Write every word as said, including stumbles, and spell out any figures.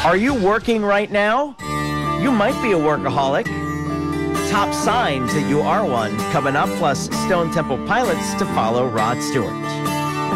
Are you working right now? You might be a workaholic. Top signs that you are one coming up, plus Stone Temple Pilots to follow Rod Stewart.